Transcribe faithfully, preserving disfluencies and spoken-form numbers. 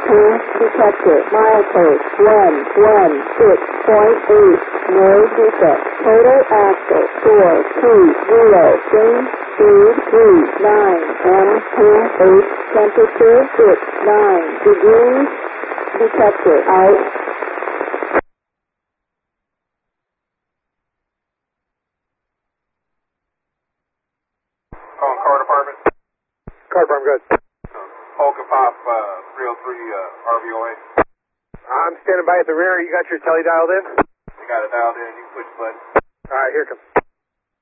two detected. Milepost one one six point eight. No defect. Total axle four two zero. Change speed three nine. M two eight. Temperature six nine degrees. Detected. Out. Calling car department. Car department, good. Hulk and Pop, uh, three oh three, uh, R V O A. I'm standing by at the rear. You got your tele dialed in? You got it dialed in, you can push the button. All right, here it comes.